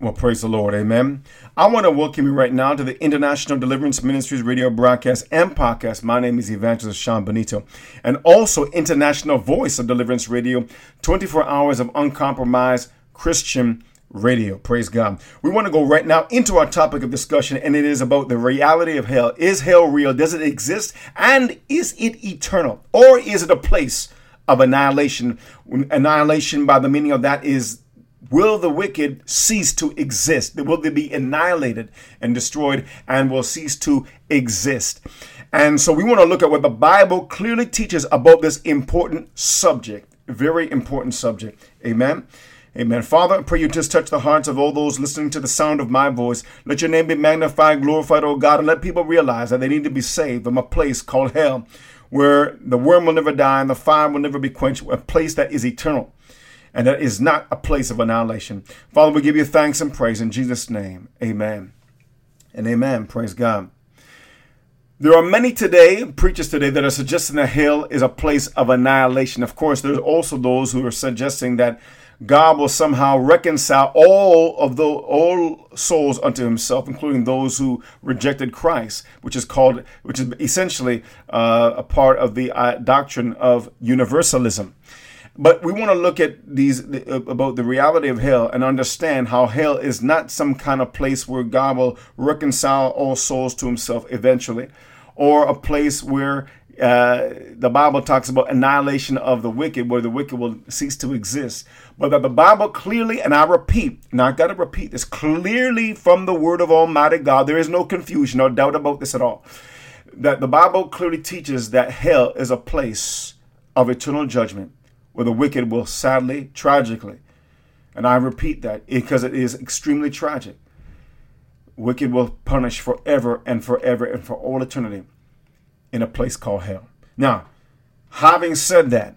Well, praise the Lord. Amen. I want to welcome you right now to the International Deliverance Ministries radio broadcast and podcast. My name is Evangelist Sean Benito, and also International Voice of Deliverance Radio, 24 hours of uncompromised Christian radio. Praise God. We want to go right now into our topic of discussion, and it is about the reality of hell. Is hell real? Does it exist? And is it eternal? Or is it a place of annihilation? Annihilation, by the meaning of that, is will the wicked cease to exist? Will they be annihilated and destroyed and will cease to exist? And so we want to look at what the Bible clearly teaches about this important subject, very important subject. Amen. Amen. Father, I pray you just touch the hearts of all those listening to the sound of my voice. Let your name be magnified, glorified, oh God, and let people realize that they need to be saved from a place called hell, where the worm will never die and the fire will never be quenched, a place that is eternal. And that is not a place of annihilation. Father, we give you thanks and praise in Jesus' name. Amen and amen. Praise God. There are many preachers today, that are suggesting that hell is a place of annihilation. Of course, there's also those who are suggesting that God will somehow reconcile all souls unto himself, including those who rejected Christ, which is essentially a part of the doctrine of universalism. But we want to look at about the reality of hell and understand how hell is not some kind of place where God will reconcile all souls to himself eventually, or a place where the Bible talks about annihilation of the wicked, where the wicked will cease to exist. But that the Bible clearly, and I repeat, and I got to repeat this, clearly from the word of Almighty God, there is no confusion or doubt about this at all, that the Bible clearly teaches that hell is a place of eternal judgment, where the wicked will sadly, tragically, and I repeat that because it is extremely tragic, wicked will punish forever and forever and for all eternity in a place called hell. Now, having said that,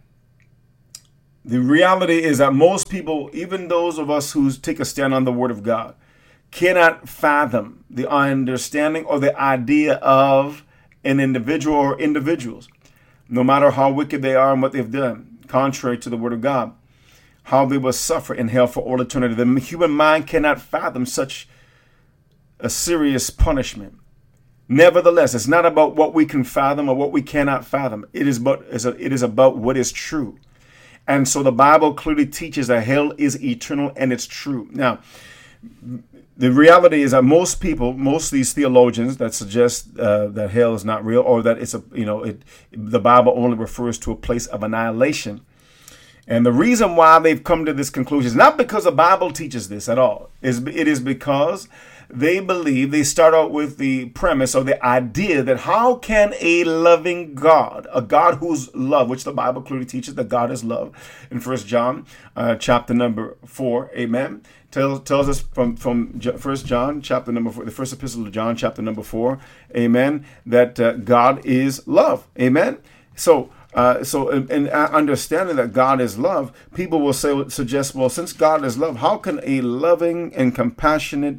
the reality is that most people, even those of us who take a stand on the Word of God, cannot fathom the understanding or the idea of an individual or individuals, no matter how wicked they are and what they've done, contrary to the word of God, how they will suffer in hell for all eternity. The human mind cannot fathom such a serious punishment. Nevertheless, it's not about what we can fathom or what we cannot fathom. It is about what is true. And so the Bible clearly teaches that hell is eternal, and it's true. Now, the reality is that most of these theologians that suggest that hell is not real, or that the Bible only refers to a place of annihilation. And the reason why they've come to this conclusion is not because the Bible teaches this at all. It is because they start out with the premise or the idea that how can a loving God, a God who's love, which the Bible clearly teaches that God is love, in 1 John chapter number 4, amen, tells us from 1 John chapter number 4, the first epistle of John chapter number 4, amen, that God is love, amen. So in understanding that God is love, people will suggest, well, since God is love, how can a loving and compassionate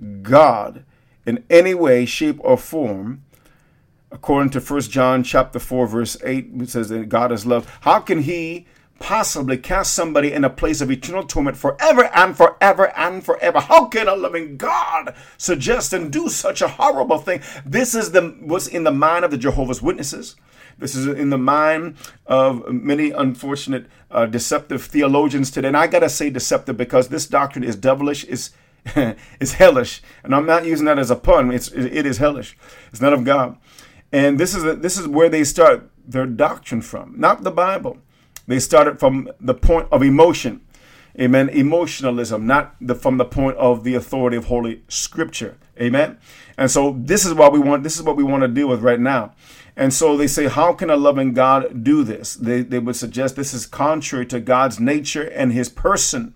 God in any way, shape, or form, according to 1 John chapter 4, verse 8, it says that God is love, how can he possibly cast somebody in a place of eternal torment forever and forever and forever? How can a loving God suggest and do such a horrible thing? This is what's in the mind of the Jehovah's Witnesses. This is in the mind of many unfortunate deceptive theologians today. And I got to say deceptive because this doctrine is devilish, is hellish. And I'm not using that as a pun. It is hellish. It's not of God. And this is where they start their doctrine from, not the Bible. They started from the point of emotion. Amen. Emotionalism, not from the point of the authority of Holy Scripture. Amen. And so this is what we want to deal with right now. And so they say, how can a loving God do this? They would suggest this is contrary to God's nature and his person.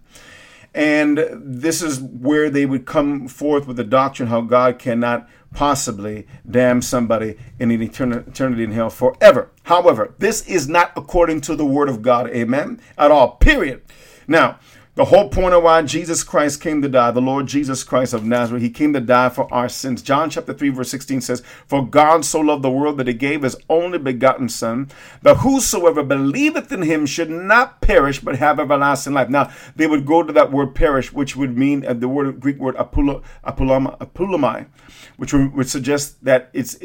And this is where they would come forth with the doctrine how God cannot possibly damn somebody in an eternity in hell forever. However, this is not according to the word of God, amen, at all, period. Now, The whole point of why Jesus Christ came to die, the Lord Jesus Christ of Nazareth, he came to die for our sins. John chapter 3 verse 16 says, "For God so loved the world that he gave his only begotten Son, that whosoever believeth in him should not perish but have everlasting life." Now, they would go to that word perish, which would mean the Greek word apulomai, which would suggest that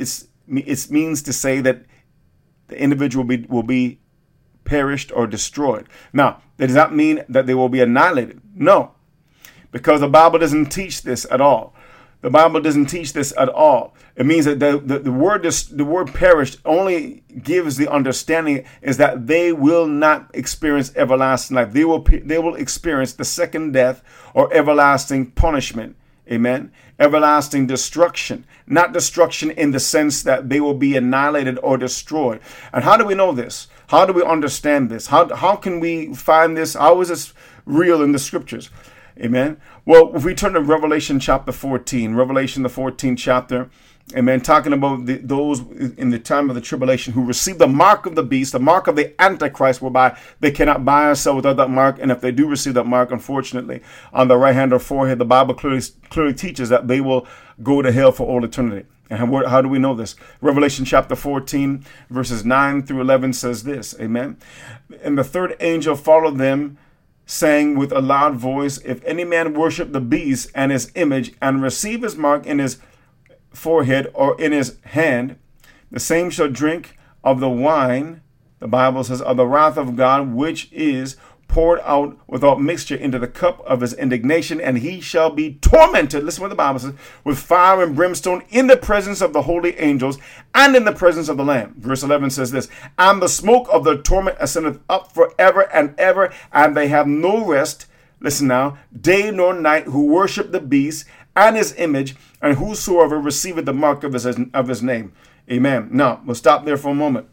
it means to say that the individual will be perished or destroyed. Now, that does not mean that they will be annihilated. No, because the Bible doesn't teach this at all. The Bible doesn't teach this at all. It means that the word perished only gives the understanding is that they will not experience everlasting life. They will experience the second death or everlasting punishment. Amen. Everlasting destruction, not destruction in the sense that they will be annihilated or destroyed. And how do we know this? How do we understand this? How can we find this? How is this real in the scriptures? Amen. Well, if we turn to Revelation chapter 14, Revelation the 14th chapter, amen, talking about those in the time of the tribulation who receive the mark of the beast, the mark of the Antichrist, whereby they cannot buy or sell without that mark. And if they do receive that mark, unfortunately, on the right hand or forehead, the Bible clearly teaches that they will go to hell for all eternity. And how do we know this? Revelation chapter 14, verses 9 through 11 says this, amen. "And the third angel followed them, saying with a loud voice, If any man worship the beast and his image, and receive his mark in his forehead or in his hand, the same shall drink of the wine," the Bible says, "of the wrath of God, which is poured out without mixture into the cup of his indignation, and he shall be tormented," listen what the Bible says, "with fire and brimstone in the presence of the holy angels and in the presence of the Lamb." Verse 11 says this, "And the smoke of the torment ascendeth up forever and ever, and they have no rest," listen now, "day nor night, who worship the beast and his image, and whosoever receiveth the mark of his name." Amen. Now, we'll stop there for a moment.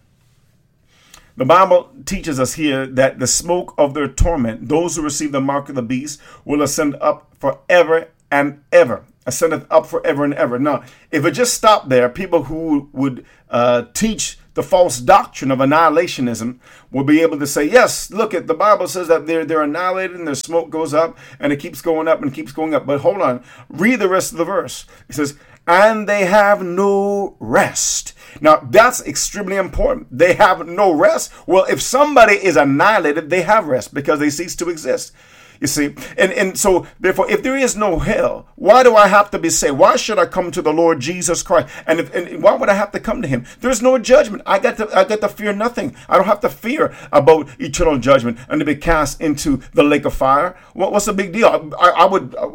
The Bible teaches us here that the smoke of their torment, those who receive the mark of the beast, will ascend up forever and ever. Ascendeth up forever and ever. Now, if it just stopped there, people who would teach the false doctrine of annihilationism will be able to say, yes, look, at the Bible says that they're annihilated and their smoke goes up and it keeps going up and keeps going up. But hold on, read the rest of the verse. It says, "And they have no rest." Now, that's extremely important. They have no rest. Well, if somebody is annihilated, they have rest because they cease to exist. You see, and so therefore, if there is no hell, why do I have to be saved? Why should I come to the Lord Jesus Christ? And why would I have to come to him? There's no judgment. I got to fear nothing. I don't have to fear about eternal judgment and to be cast into the lake of fire. What's the big deal? I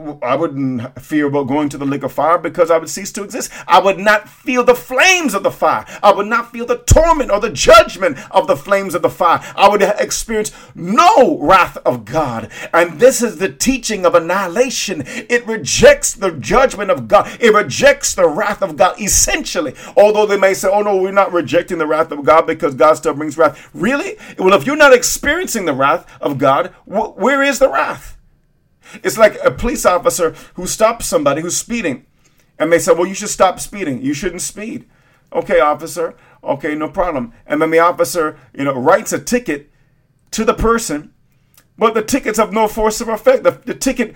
wouldn't fear about going to the lake of fire because I would cease to exist. I would not feel the flames of the fire. I would not feel the torment or the judgment of the flames of the fire. I would experience no wrath of God. And this is the teaching of annihilation. It rejects the judgment of God. It rejects the wrath of God, essentially. Although they may say, oh no, we're not rejecting the wrath of God because God still brings wrath. Really? Well, if you're not experiencing the wrath of God, where is the wrath? It's like a police officer who stops somebody who's speeding. And they say, well, you should stop speeding. You shouldn't speed. Okay, officer. Okay, no problem. And then the officer, writes a ticket to the person. But the tickets have no force of effect. The ticket,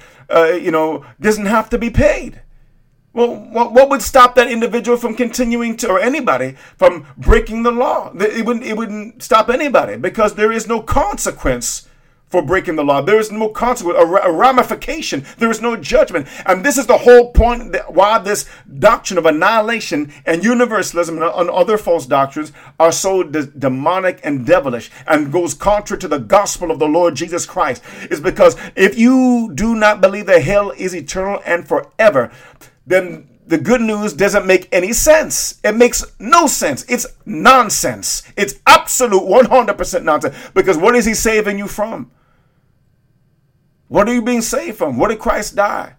doesn't have to be paid. Well, what would stop that individual from continuing to, or anybody from breaking the law? It wouldn't stop anybody because there is no consequence for breaking the law. There is no consequence, a ramification. There is no judgment. And this is the whole point why this doctrine of annihilation and universalism and other false doctrines are so demonic and devilish and goes contrary to the gospel of the Lord Jesus Christ. Is because if you do not believe that hell is eternal and forever, then the good news doesn't make any sense. It makes no sense. It's nonsense. It's absolute 100% nonsense. Because what is he saving you from? What are you being saved from? What did Christ die?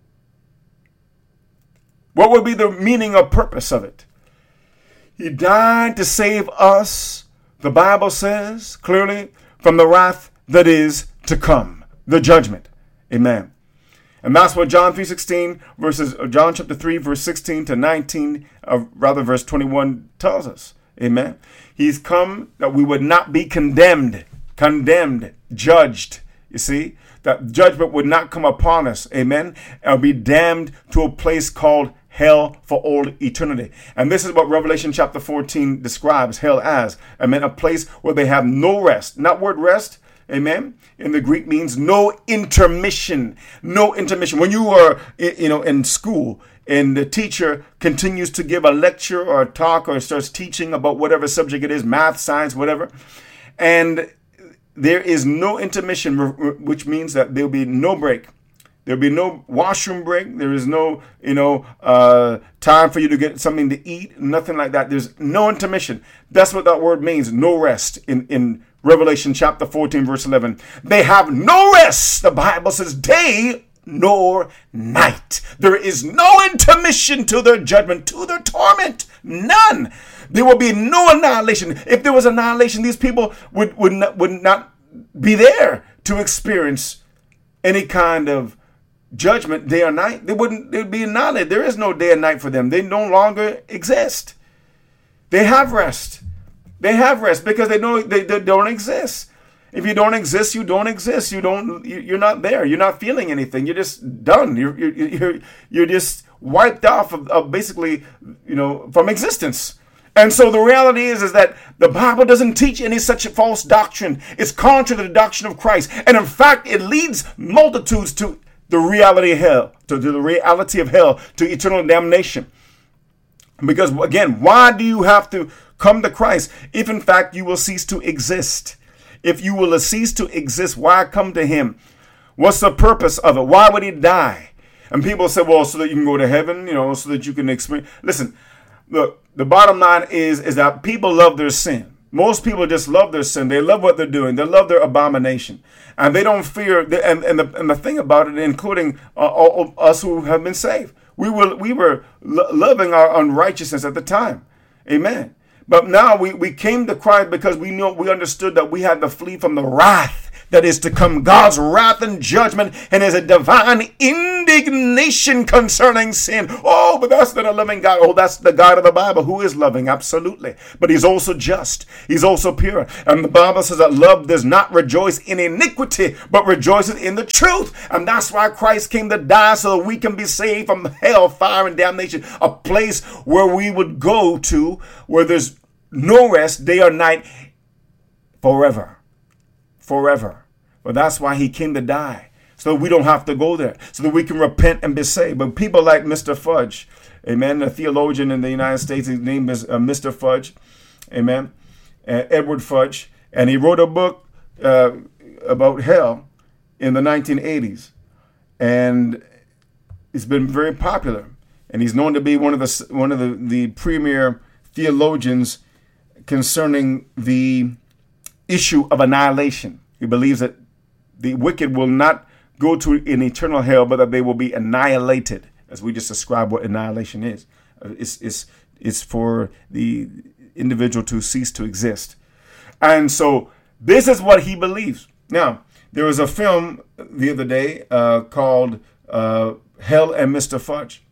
What would be the meaning or purpose of it? He died to save us, the Bible says clearly, from the wrath that is to come, the judgment. Amen. And that's what John 3:16 John chapter 3 verse 16 to 19, verse 21 tells us. Amen. He's come that we would not be condemned, judged. You see, that judgment would not come upon us. Amen. And be damned to a place called hell for all eternity. And this is what Revelation chapter 14 describes hell as. Amen. A place where they have no rest. Not word rest. Amen. In the Greek means no intermission. No intermission. When you are, in school and the teacher continues to give a lecture or a talk or starts teaching about whatever subject it is, math, science, whatever, and there is no intermission, which means that there'll be no break. There'll be no washroom break. There is no, time for you to get something to eat. Nothing like that. There's no intermission. That's what that word means. No rest in Revelation chapter 14, verse 11. They have no rest. The Bible says day nor night. There is no intermission to their judgment, to their torment. None. There will be no annihilation. If there was annihilation, these people would not be there to experience any kind of judgment day or night. They'd be annihilated. There is no day and night for them. They no longer exist. They have rest. They have rest because they know they don't exist. If you don't exist, you don't exist. You're not there. You're not feeling anything. You're just done. You're just wiped off of basically, from existence. And so the reality is that the Bible doesn't teach any such false doctrine. It's contrary to the doctrine of Christ. And in fact, it leads multitudes to the reality of hell, to the reality of hell, to eternal damnation. Because again, why do you have to come to Christ if in fact you will cease to exist? If you will cease to exist, why come to him? What's the purpose of it? Why would he die? And people say, well, so that you can go to heaven, so that you can experience. Listen, look, the bottom line is that people love their sin. Most people just love their sin. They love what they're doing. They love their abomination. And they don't fear. And the thing about it, including all us who have been saved, we were loving our unrighteousness at the time. Amen. But now we came to Christ because we understood that we had to flee from the wrath that is to come, God's wrath and judgment, and there's a divine indignation concerning sin. Oh, but that's not a loving God. Oh, that's the God of the Bible who is loving, absolutely. But he's also just. He's also pure. And the Bible says that love does not rejoice in iniquity, but rejoices in the truth. And that's why Christ came to die, so that we can be saved from hell, fire, and damnation. A place where we would go to where there's no rest, day or night, forever. Forever. But that's why he came to die, so we don't have to go there, so that we can repent and be saved. But people like Mr. Fudge, amen, a theologian in the United States, his name is Mr. Fudge, amen, Edward Fudge, and he wrote a book about hell in the 1980s, and it's been very popular, and he's known to be one of the premier theologians concerning the issue of annihilation. He believes that the wicked will not go to an eternal hell, but that they will be annihilated, as we just described what annihilation is. It's for the individual to cease to exist. And so this is what he believes. Now, there was a film the other day called Hell and Mr. Fudge.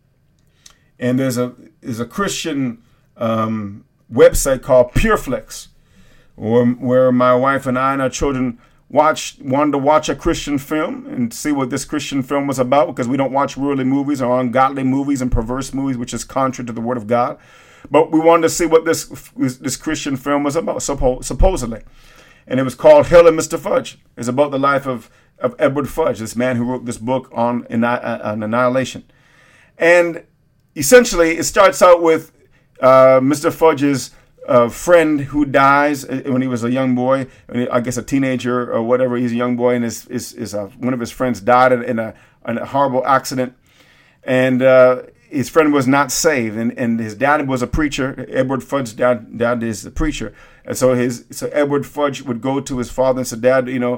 And there's a Christian website called Pureflix, where my wife and I and our children wanted to watch a Christian film and see what this Christian film was about, because we don't watch worldly movies or ungodly movies and perverse movies, which is contrary to the Word of God. But we wanted to see what this Christian film was about, supposedly. And it was called Hell and Mr. Fudge. It's about the life of Edward Fudge, this man who wrote this book on annihilation. And essentially, it starts out with Mr. Fudge's friend who dies when he was a young boy, I guess a teenager or whatever. He's a young boy, and one of his friends died in a horrible accident, and his friend was not saved, and his dad was a preacher. Edward Fudge's dad is a preacher, and so Edward Fudge would go to his father and say, "Dad, he's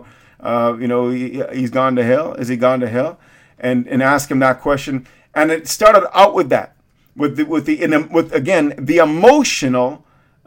gone to hell. Is he gone to hell?" And ask him that question, and it started out with that, with the emotional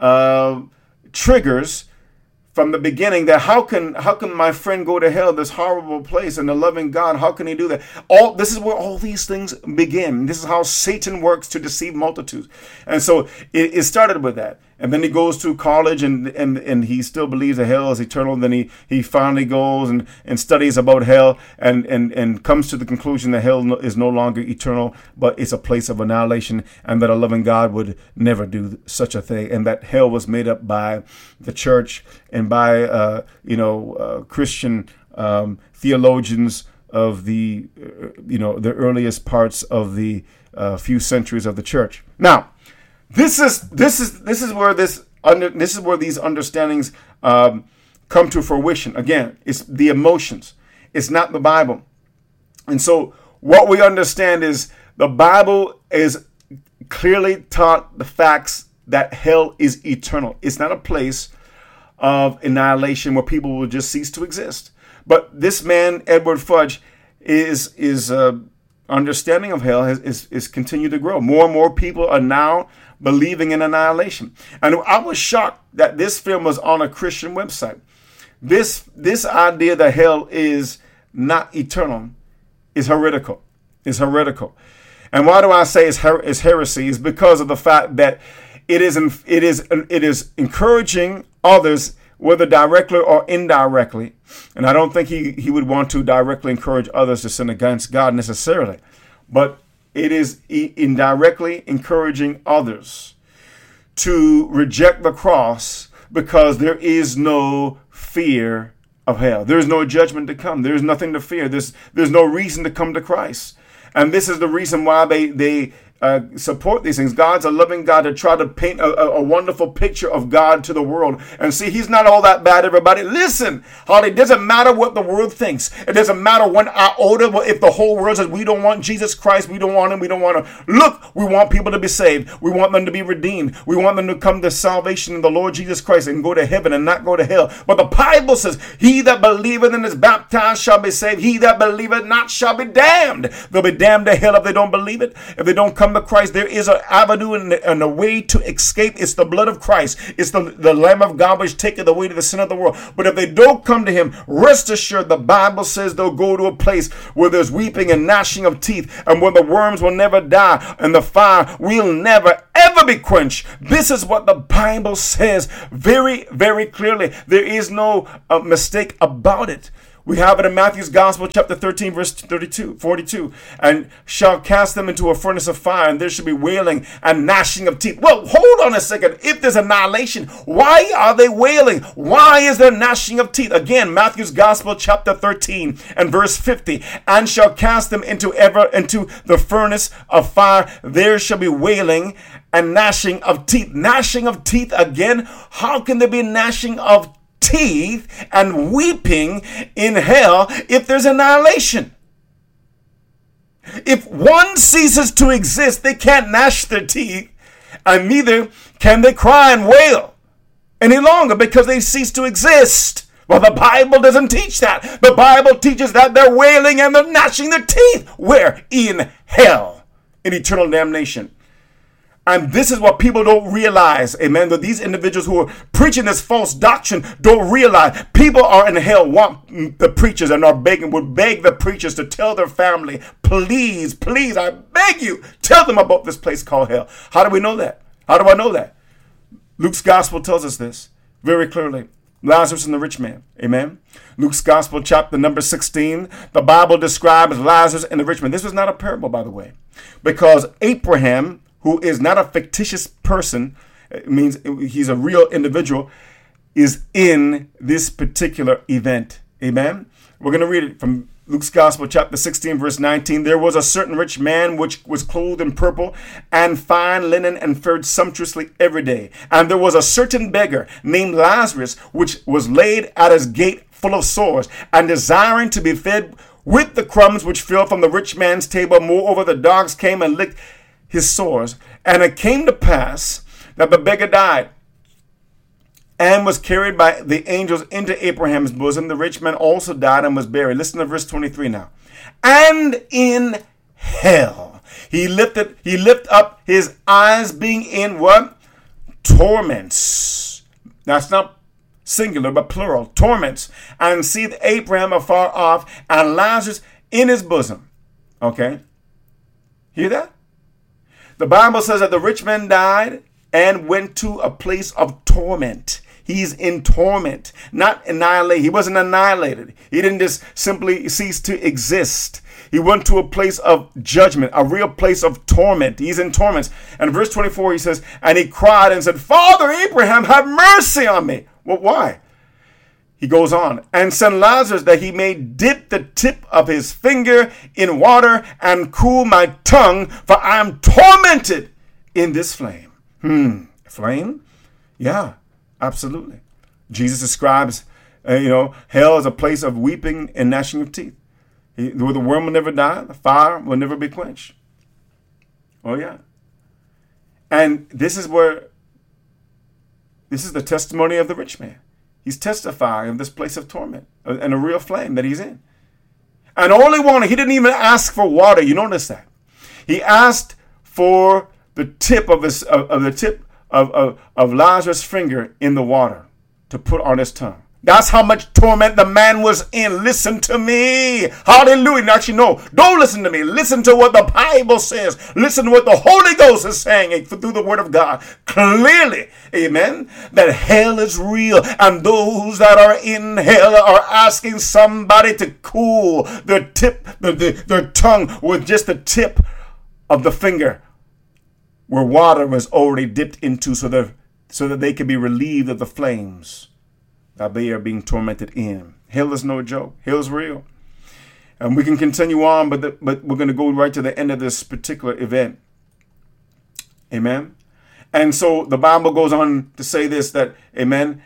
triggers from the beginning, that how can my friend go to hell, this horrible place, and the loving God, how can he do that? This is where all these things begin. This is how Satan works to deceive multitudes. And so it started with that. And then he goes to college and he still believes that hell is eternal. Then he finally goes and studies about hell and comes to the conclusion that hell is no longer eternal, but it's a place of annihilation, and that a loving God would never do such a thing, and that hell was made up by the church and by Christian theologians of the the earliest parts of the few centuries of the church. Now, This is where these understandings come to fruition. Again, it's the emotions. It's not the Bible. And so what we understand is the Bible is clearly taught the facts that hell is eternal. It's not a place of annihilation where people will just cease to exist. But this man, Edward Fudge, is understanding of hell is continued to grow. More and more people are now believing in annihilation. And I was shocked that this film was on a Christian website. This idea that hell is not eternal is heretical. It's heretical. And why do I say it's heresy? It's because of the fact that it is encouraging others, whether directly or indirectly. And I don't think he would want to directly encourage others to sin against God necessarily. But it is indirectly encouraging others to reject the cross because there is no fear of hell. There is no judgment to come. There is nothing to fear. There's no reason to come to Christ. And this is the reason why they support these things. God's a loving God to try to paint a wonderful picture of God to the world. And see, he's not all that bad, everybody. Listen, Holly, it doesn't matter what the world thinks. It doesn't matter when I order, if the whole world says we don't want Jesus Christ, we don't want him, we don't want him. Look, we want people to be saved. We want them to be redeemed. We want them to come to salvation in the Lord Jesus Christ and go to heaven and not go to hell. But the Bible says, he that believeth and is baptized shall be saved. He that believeth not shall be damned. They'll be damned to hell if they don't believe it. If they don't come to Christ, there is an avenue and a way to escape. It's the blood of Christ. It's the Lamb of God which taketh away the sin of the world. But if they don't come to him, rest assured the Bible says they'll go to a place where there's weeping and gnashing of teeth, and where the worms will never die and the fire will never ever be quenched. This is what the Bible says very, very clearly. There is no mistake about it. We have it in Matthew's Gospel, chapter 13, verse 42. And shall cast them into a furnace of fire, and there shall be wailing and gnashing of teeth. Well, hold on a second. If there's annihilation, why are they wailing? Why is there gnashing of teeth? Again, Matthew's Gospel, chapter 13, and verse 50. And shall cast them into the furnace of fire. There shall be wailing and gnashing of teeth. Gnashing of teeth again? How can there be gnashing of teeth and weeping in hell if there's annihilation? If one ceases to exist, they can't gnash their teeth, and neither can they cry and wail any longer because they cease to exist. Well, the Bible doesn't teach that. The Bible teaches that they're wailing and they're gnashing their teeth. Where? In hell, in eternal damnation. And this is what people don't realize, amen, that these individuals who are preaching this false doctrine don't realize. People are in hell, want the preachers, and would beg the preachers to tell their family, please, I beg you, tell them about this place called hell. How do we know that? How do I know that? Luke's gospel tells us this very clearly. Lazarus and the rich man, amen. Luke's gospel, chapter number 16, the Bible describes Lazarus and the rich man. This was not a parable, by the way, because Abraham, who is not a fictitious person, it means he's a real individual, is in this particular event. Amen? We're going to read it from Luke's Gospel, chapter 16, verse 19. There was a certain rich man which was clothed in purple and fine linen and fared sumptuously every day. And there was a certain beggar named Lazarus, which was laid at his gate full of sores, and desiring to be fed with the crumbs which fell from the rich man's table. Moreover, the dogs came and licked his sores. And it came to pass that the beggar died and was carried by the angels into Abraham's bosom. The rich man also died and was buried. Listen to verse 23 now. And in hell he lift up his eyes, being in what? Torments. That's not singular but plural. Torments. And seeth Abraham afar off, and Lazarus in his bosom. Okay. Hear that? The Bible says that the rich man died and went to a place of torment. He's in torment, not annihilated. He wasn't annihilated. He didn't just simply cease to exist. He went to a place of judgment, a real place of torment. He's in torments. And verse 24, he says, and he cried and said, Father Abraham, have mercy on me. Well, why? He goes on, and send Lazarus that he may dip the tip of his finger in water and cool my tongue, for I am tormented in this flame. Flame? Yeah, absolutely. Jesus describes, hell as a place of weeping and gnashing of teeth. Where the worm will never die, the fire will never be quenched. Oh, yeah. And this is the testimony of the rich man. He's testifying of this place of torment and a real flame that he's in. And all he didn't even ask for water. You notice that. He asked for the tip of Lazarus' finger in the water to put on his tongue. That's how much torment the man was in. Listen to me. Hallelujah. Actually, no, don't listen to me. Listen to what the Bible says. Listen to what the Holy Ghost is saying through the word of God. Clearly, amen, that hell is real. And those that are in hell are asking somebody to cool their tongue with just the tip of the finger where water was already dipped into so that they could be relieved of the flames that they are being tormented in. Hell is no joke. Hell is real. And we can continue on, but we're going to go right to the end of this particular event. Amen. And so the Bible goes on to say this, that, amen,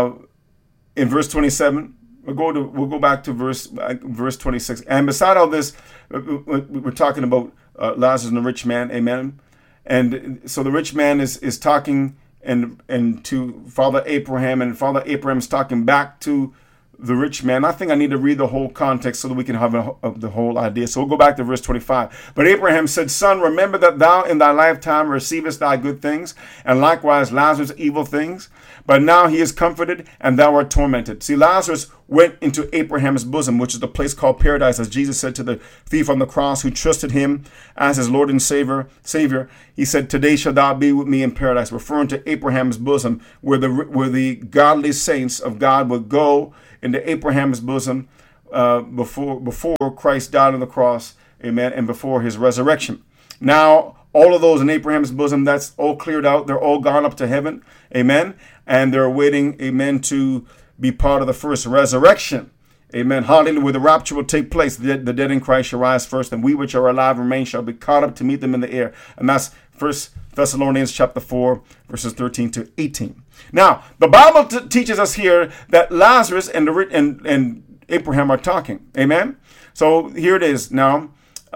in verse 27, we'll go back to verse 26. And beside all this, we're talking about Lazarus and the rich man. Amen. And so the rich man is talking and to Father Abraham, and Father Abraham's talking back to the rich man. I think I need to read the whole context so that we can have the whole idea. So we'll go back to verse 25. But Abraham said, Son, remember that thou in thy lifetime receivest thy good things, and likewise Lazarus evil things. But now he is comforted, and thou art tormented. See, Lazarus went into Abraham's bosom, which is the place called paradise, as Jesus said to the thief on the cross who trusted him as his Lord and Savior. He said, today shalt thou be with me in paradise, referring to Abraham's bosom, where the godly saints of God would go into Abraham's bosom before Christ died on the cross, amen, and before his resurrection. Now, all of those in Abraham's bosom, that's all cleared out. They're all gone up to heaven, amen, and they're waiting, amen, to be part of the first resurrection. Amen. Hallelujah. Where the rapture will take place. The dead in Christ shall rise first, and we which are alive remain shall be caught up to meet them in the air. And that's 1 Thessalonians chapter 4, verses 13 to 18. Now, the Bible teaches us here that Lazarus and Abraham are talking. Amen. So here it is now.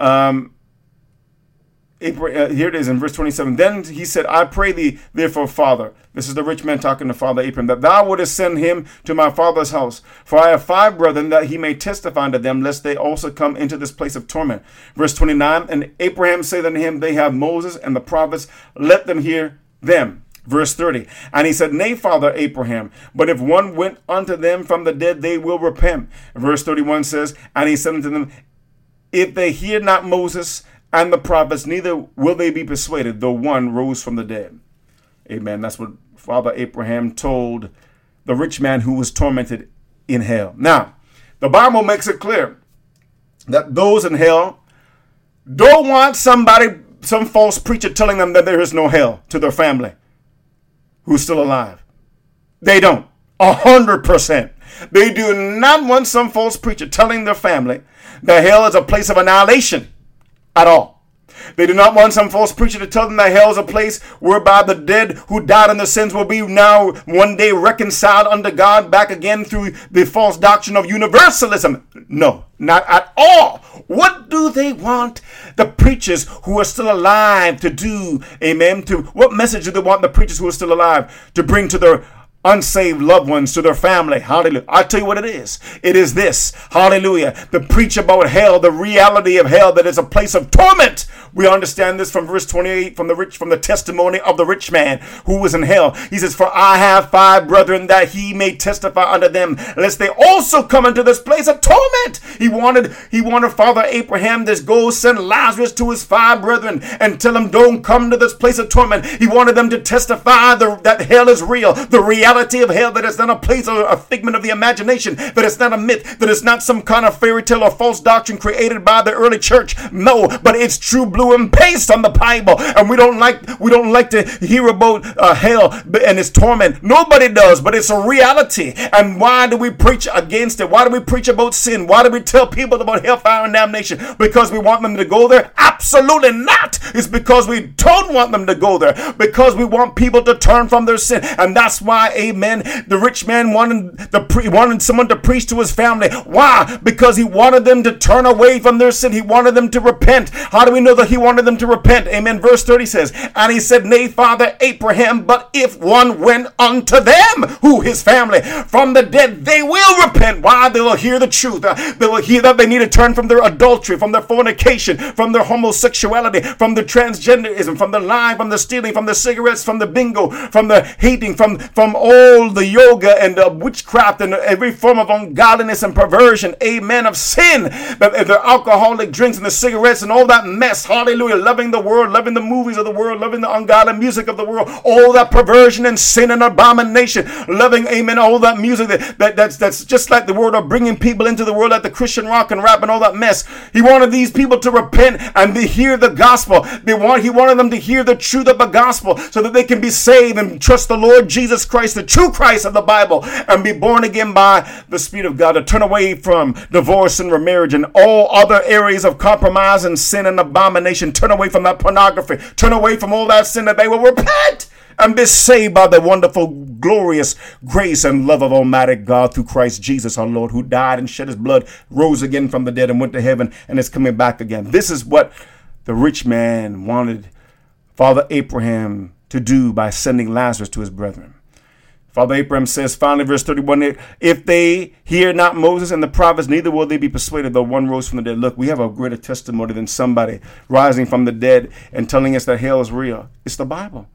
Here it is in verse 27. Then he said, I pray thee, therefore, Father. This is the rich man talking to Father Abraham, that thou wouldest send him to my father's house. For I have 5 brethren, that he may testify unto them, lest they also come into this place of torment. Verse 29. And Abraham said unto him, they have Moses and the prophets, let them hear them. Verse 30. And he said, nay, Father Abraham, but if one went unto them from the dead, they will repent. Verse 31 says, and he said unto them, if they hear not Moses and the prophets, neither will they be persuaded, though one rose from the dead. Amen. That's what Father Abraham told the rich man who was tormented in hell. Now, the Bible makes it clear that those in hell don't want some false preacher telling them that there is no hell to their family who's still alive. They don't. 100%. They do not want some false preacher telling their family that hell is a place of annihilation at all. They do not want some false preacher to tell them that hell is a place whereby the dead who died in their sins will be now one day reconciled unto God back again through the false doctrine of universalism. No, not at all. What do they want the preachers who are still alive to do? Amen. What message do they want the preachers who are still alive to bring to their unsaved loved ones, to their family? Hallelujah. I'll tell you what it is. It is this. Hallelujah. To preach about hell, the reality of hell, that it's a place of torment We understand this from verse 28, from the testimony of the rich man who was in hell. He says, for I have 5 brethren, that he may testify unto them, lest they also come into this place of torment. He wanted Father Abraham to go send Lazarus to his 5 brethren and tell them, don't come to this place of torment. He wanted them to testify that hell is real, the reality of hell, that it's not a place or a figment of the imagination, that it's not a myth, that it's not some kind of fairy tale or false doctrine created by the early church. No, but it's true blue and paste on the Bible. And we don't like to hear about hell and its torment. Nobody does, but it's a reality. And why do we preach against it? Why do we preach about sin? Why do we tell people about hellfire and damnation? Because we want them to go there? Absolutely not. It's because we don't want them to go there, because we want people to turn from their sin. And that's why, amen, the rich man wanted someone to preach to his family. Why? Because he wanted them to turn away from their sin. He wanted them to repent. How do we know that he wanted them to repent? Amen. Verse 30 says, and he said, nay, Father Abraham, but if one went unto them, who his family, from the dead, they will repent. Why? They will hear the truth. They will hear that they need to turn from their adultery, from their fornication, from their homosexuality, from the transgenderism, from the lying, from the stealing, from the cigarettes, from the bingo, from the hating, from all the yoga and witchcraft and every form of ungodliness and perversion, amen, of sin, the alcoholic drinks and the cigarettes and all that mess, hallelujah, loving the world, loving the movies of the world, loving the ungodly music of the world, all that perversion and sin and abomination, loving, amen, all that music that's just like the world, of bringing people into the world like the Christian rock and rap and all that mess. He wanted these people to repent and to hear the gospel. He wanted them to hear the truth of the gospel so that they can be saved and trust the Lord Jesus Christ, the true Christ of the Bible, and be born again by the Spirit of God, to turn away from divorce and remarriage and all other areas of compromise and sin and abomination. Turn away from that pornography. Turn away from all that sin, that they will repent and be saved by the wonderful, glorious grace and love of Almighty God through Christ Jesus our Lord, who died and shed his blood, rose again from the dead, and went to heaven, and is coming back again. This is what the rich man wanted Father Abraham to do by sending Lazarus to his brethren. Father Abraham says, finally, verse 31, if they hear not Moses and the prophets, neither will they be persuaded, though one rose from the dead. Look, we have a greater testimony than somebody rising from the dead and telling us that hell is real. It's the Bible.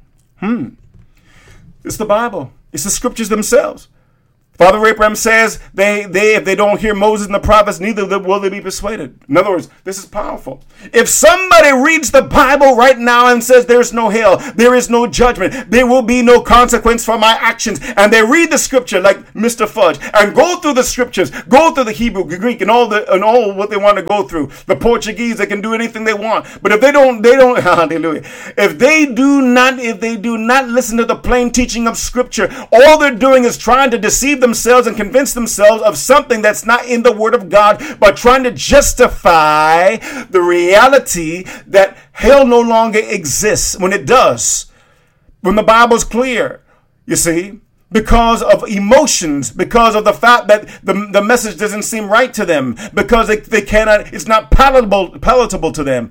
It's the Bible. It's the scriptures themselves. Father Abraham says if they don't hear Moses and the prophets, neither will they be persuaded. In other words, this is powerful. If somebody reads the Bible right now and says there's no hell, there is no judgment, there will be no consequence for my actions, and they read the scripture like Mr. Fudge and go through the scriptures, go through the Hebrew, Greek, and all what they want to go through, the Portuguese, they can do anything they want. But if they don't, hallelujah. If they do not listen to the plain teaching of scripture, all they're doing is trying to deceive themselves and convince themselves of something that's not in the Word of God, but trying to justify the reality that hell no longer exists when it does. When the Bible's clear, you see, because of emotions, because of the fact that the message doesn't seem right to them, because they cannot, it's not palatable to them.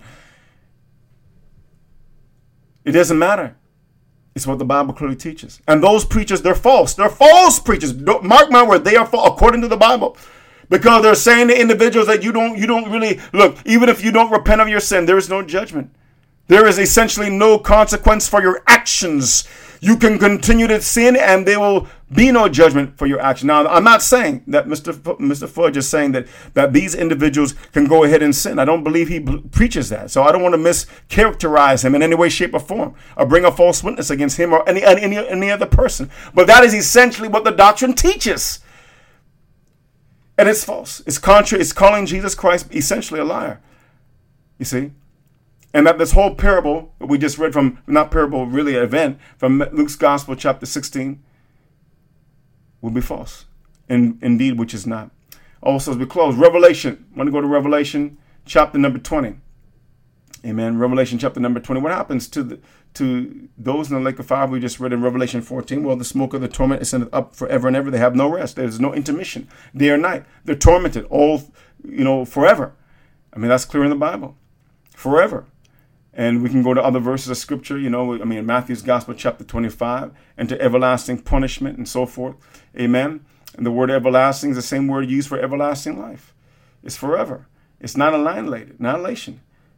It doesn't matter. It's what the Bible clearly teaches. And those preachers, they're false. They're false preachers. Mark my word, they are false according to the Bible. Because they're saying to individuals that you don't really, look, even if you don't repent of your sin, there is no judgment. There is essentially no consequence for your actions. You can continue to sin and there will be no judgment for your action. Now, I'm not saying that Mr. Fudge is saying that these individuals can go ahead and sin. I don't believe he preaches that. So I don't want to mischaracterize him in any way, shape, or form, or bring a false witness against him or any other person. But that is essentially what the doctrine teaches. And it's false. It's contrary. It's calling Jesus Christ essentially a liar. You see? And that this whole parable that we just read from, not parable, really an event, from Luke's Gospel, chapter 16, will be false. And indeed, which is not. Also, as we close, Revelation. I want to go to Revelation, chapter number 20. Amen. Revelation, chapter number 20. What happens to those in the lake of fire we just read in Revelation 14? Well, the smoke of the torment is sent up forever and ever. They have no rest. There's no intermission, day or night. They're tormented all, forever. I mean, that's clear in the Bible. Forever. And we can go to other verses of scripture, Matthew's Gospel, chapter 25, and to everlasting punishment and so forth. Amen. And the word everlasting is the same word used for everlasting life. It's forever. It's not annihilation.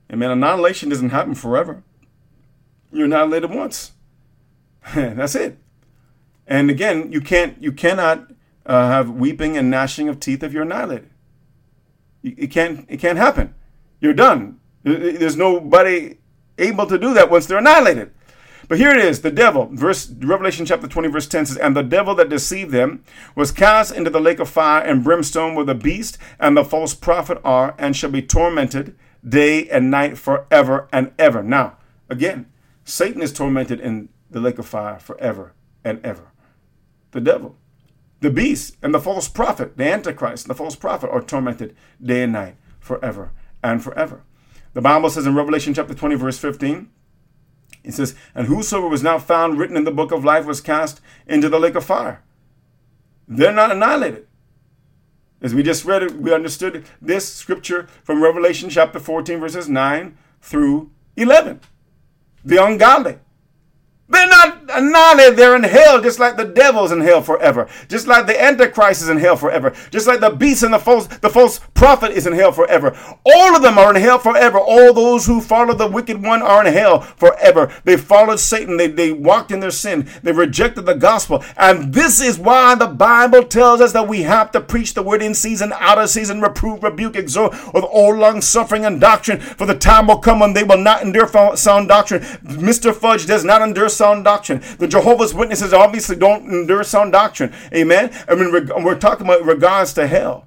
Amen. Annihilation doesn't happen forever. You're annihilated once. That's it. And again, you cannot have weeping and gnashing of teeth if you're annihilated. It can't happen. You're done. There's nobody able to do that once they're annihilated. But here it is, the devil. Revelation chapter 20, verse 10 says, "And the devil that deceived them was cast into the lake of fire and brimstone, where the beast and the false prophet are, and shall be tormented day and night forever and ever." Now, again, Satan is tormented in the lake of fire forever and ever. The devil, the beast, and the false prophet, the Antichrist, and the false prophet are tormented day and night forever and forever. The Bible says in Revelation chapter 20, verse 15, it says, "And whosoever was not found written in the book of life was cast into the lake of fire." They're not annihilated. As we just read it, we understood this scripture from Revelation chapter 14, verses 9 through 11. The ungodly, they're not annihilated. They're in hell, just like the devil's in hell forever. Just like the Antichrist is in hell forever. Just like the beast and the false prophet is in hell forever. All of them are in hell forever. All those who follow the wicked one are in hell forever. They followed Satan. They walked in their sin. They rejected the gospel. And this is why the Bible tells us that we have to preach the word in season, out of season, reprove, rebuke, exhort with all long suffering and doctrine. For the time will come when they will not endure sound doctrine. Mr. Fudge does not endure sound doctrine. The Jehovah's Witnesses obviously don't endure sound doctrine. Amen. I mean, we're talking about regards to hell.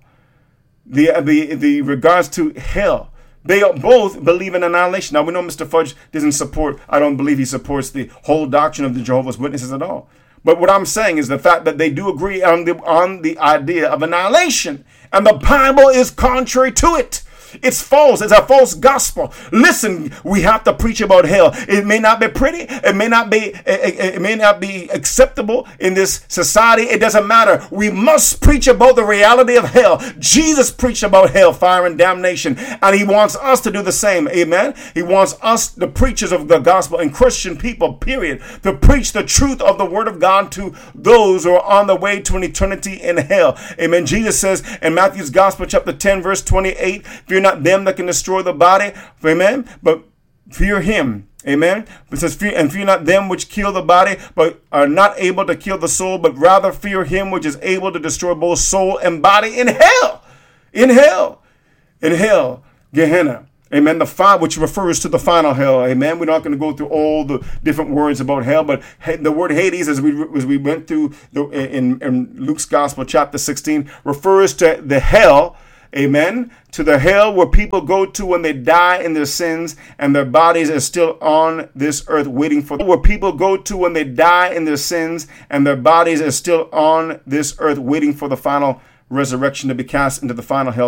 The regards to hell. They both believe in annihilation. Now, we know Mr. Fudge doesn't support, I don't believe he supports the whole doctrine of the Jehovah's Witnesses at all. But what I'm saying is the fact that they do agree on the idea of annihilation. And the Bible is contrary to it. It's false. It's a false gospel. Listen, we have to preach about hell. It may not be pretty. It may not be acceptable in this society. It doesn't matter. We must preach about the reality of hell. Jesus preached about hell, fire, and damnation, and he wants us to do the same. Amen. He wants us, the preachers of the gospel and Christian people, period, to preach the truth of the word of God to those who are on the way to an eternity in hell. Amen. Jesus says in Matthew's gospel, chapter 10, verse 28, "Fear not them that can destroy the body," amen, "but fear him." Amen. It says, fear not them which kill the body, but are not able to kill the soul, but rather fear him which is able to destroy both soul and body in hell. In hell. In hell. Gehenna. Amen. The fire, which refers to the final hell. Amen. We're not going to go through all the different words about hell, but the word Hades, as we went through in Luke's Gospel, chapter 16, refers to the hell. Amen. To the hell where people go to when they die in their sins and their bodies are still on this earth waiting for them. Where people go to when they die in their sins and their bodies are still on this earth waiting for the final resurrection to be cast into the final hell.